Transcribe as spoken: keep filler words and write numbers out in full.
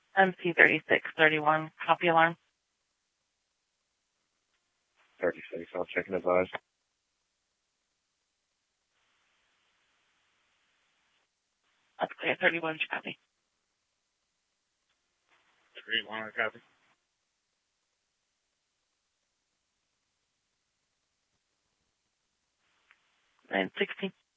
M C thirty-six thirty-one, copy alarm. thirty-six, I'll check and advise. That's clear, thirty-one, copy. thirty-one, copy. nine sixteen.